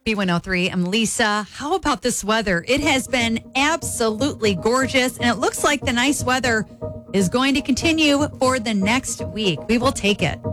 B103, I'm Lisa. How about this weather? It has been absolutely gorgeous, and it looks like the nice weather is going to continue for the next week. We will take it.